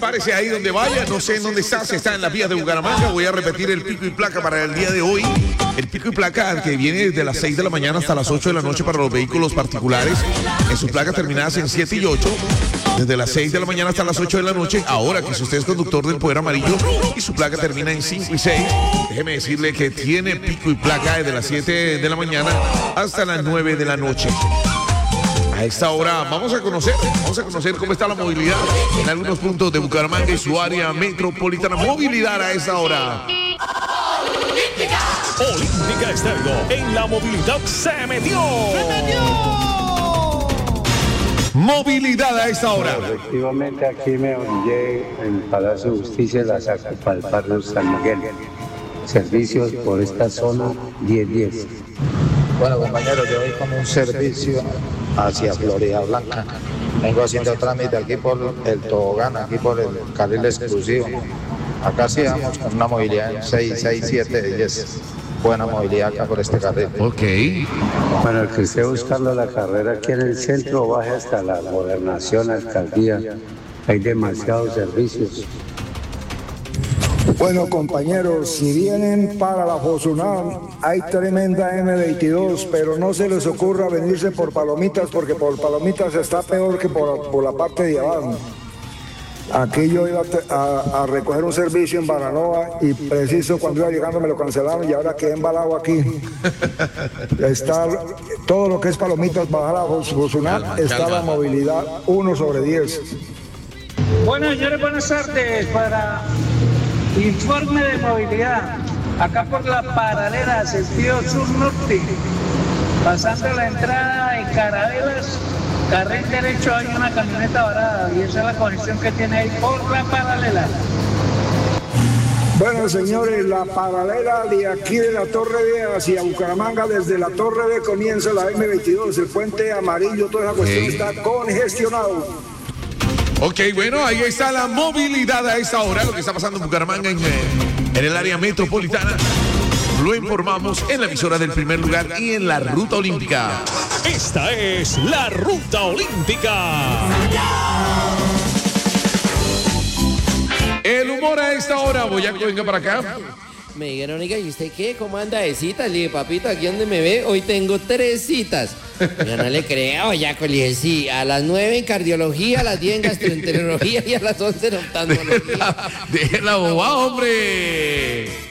prepárese ahí donde vaya, no sé en dónde está, si está en las vías de Bucaramanga. Voy a repetir el pico y placa para el día de hoy. El pico y placa que viene desde las 6 de la mañana hasta las 8 de la noche para los vehículos particulares, en sus placas terminadas en 7 y 8, desde las 6 de la mañana hasta las 8 de la noche. Ahora que si usted es conductor del Poder Amarillo y su placa termina en 5 y 6, déjeme decirle que tiene pico y placa desde las 7 de la mañana hasta las 9 de la noche. A esta hora vamos a conocer cómo está la movilidad en algunos puntos de Bucaramanga y su área metropolitana. Movilidad a esta hora. Olímpica Estéreo, en la movilidad se metió. Movilidad a esta hora. Efectivamente, aquí me orillé en Palacio de Justicia de la SAC para el barrio San Miguel. Servicios por esta zona 10-10. Bueno, compañero, yo voy con un servicio hacia Florida Blanca. Vengo haciendo trámite aquí por el tobogán, aquí por el carril exclusivo. Acá sí vamos con una movilidad en 6, 7, 10. Buena movilidad acá por este carril. Ok. Bueno, el que esté buscando la carrera aquí en el centro, baje hasta la Gobernación, Alcaldía. Hay demasiados servicios. Bueno, compañeros, si vienen para la Josunal, hay tremenda M22, pero no se les ocurra venirse por Palomitas, porque por Palomitas está peor que por la parte de abajo. Aquí yo iba a recoger un servicio en Baranoa y preciso cuando iba llegando me lo cancelaron y ahora quedé embalado aquí. Está todo lo que es Palomitas, bajar a Josunal, está la movilidad 1/10. Bueno, señores, buenas tardes. Para informe de movilidad, acá por la paralela, sentido sur-norte, pasando la entrada en Carabelas, carril derecho hay una camioneta varada y esa es la congestión que tiene ahí por la paralela. Bueno, señores, la paralela de aquí de la Torre B hacia Bucaramanga, desde la Torre B comienza la M22, el puente amarillo, toda esa cuestión está congestionado. Ok, bueno, ahí está la movilidad a esta hora, lo que está pasando en Bucaramanga en el área metropolitana. Lo informamos en la emisora del primer lugar y en la Ruta Olímpica. Esta es la Ruta Olímpica. El humor a esta hora, Boyaco, venga para acá. Me dijeron, oiga, ¿y usted qué? ¿Cómo anda de citas? Le dije, papito, aquí donde me ve, hoy tengo 3 citas. Yo no le creo, Boyaco. Le dije, sí, a las 9 en cardiología, a las 10 en gastroenterología y a las 11 en oftalmología. Deje la bobada, hombre.